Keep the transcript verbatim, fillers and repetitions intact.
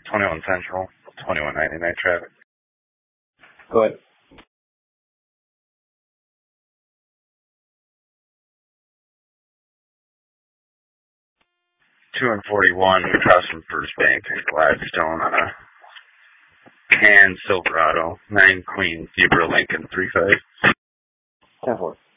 twenty-one Central, twenty-one ninety-nine traffic. Go ahead. two forty-one across from First Bank, Gladstone on a tan Silverado, nine Queen, Zebra Lincoln, three five. ten four.